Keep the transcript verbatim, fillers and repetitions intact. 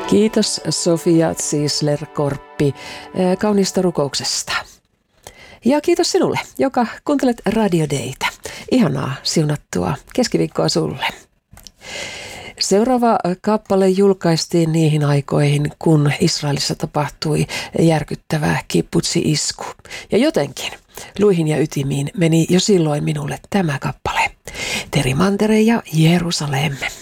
Kiitos Sofia Ziesler-Korppi kauniista rukouksesta. Ja kiitos sinulle, joka kuuntelet Radio Daytä. Ihanaa siunattua keskiviikkoa sulle. Seuraava kappale julkaistiin niihin aikoihin, kun Israelissa tapahtui järkyttävä kibbutsi-isku. Ja jotenkin luihin ja ytimiin meni jo silloin minulle tämä kappale. Terimantere ja Jerusalem.